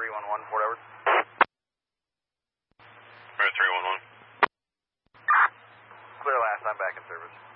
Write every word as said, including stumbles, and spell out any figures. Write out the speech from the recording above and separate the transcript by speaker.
Speaker 1: three one one, Port Edward.
Speaker 2: We're at three one one.
Speaker 1: Clear last, I'm back in service.